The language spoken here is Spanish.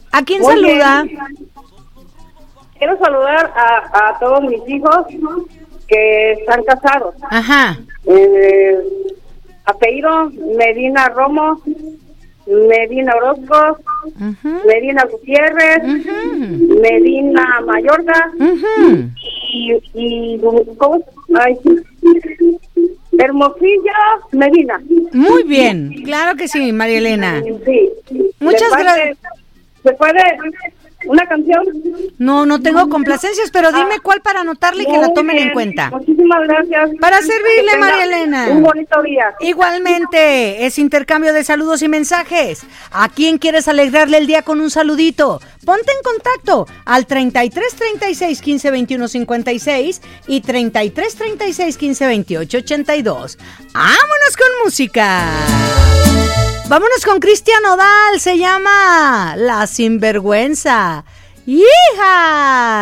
¿A quién Muy saluda? bien. Quiero saludar a todos mis hijos que están casados. Ajá. Apellido Medina Romo, Medina Orozco, Medina Gutiérrez, Medina Mayorga, y ¿cómo? Ay, Hermosillo, Medina. Muy bien, claro que sí, María Elena. Sí. Muchas gracias. ¿Se puede una canción? No tengo complacencias, pero dime cuál para anotarle y que la tomen en cuenta. Muchísimas gracias. Para servirle, María Elena. Un bonito día. Igualmente, es intercambio de saludos y mensajes. ¿A quién quieres alegrarle el día con un saludito? Ponte en contacto al 33 36 15 21 56 y 33 36 15 28 82. ¡Vámonos con música! Vámonos con Cristian Nodal, se llama La Sinvergüenza. ¡Hija!